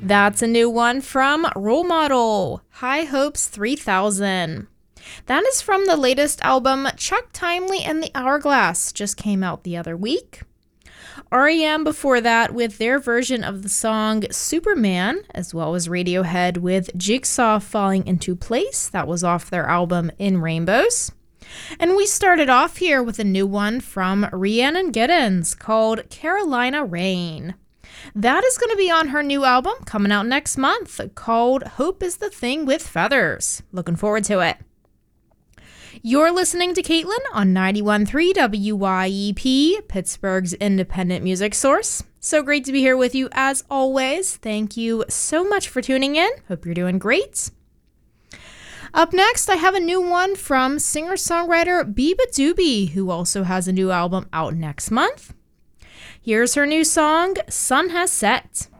That's a new one from Role Model, High Hopes 3000. That is from the latest album, Chuck Timely and the Hourglass, just came out the other week. R.E.M. before that with their version of the song Superman, as well as Radiohead with Jigsaw Falling Into Place. That was off their album In Rainbows. And we started off here with a new one from Rhiannon Giddens called Carolina Rain. That is going to be on her new album coming out next month called Hope is the Thing with Feathers. Looking forward to it. You're listening to Caitlin on 91.3 WYEP, Pittsburgh's independent music source. So great to be here with you as always. Thank you so much for tuning in. Hope you're doing great. Up next, I have a new one from singer-songwriter Biba Doobie, who also has a new album out next month. Here's her new song, Sun Has Set.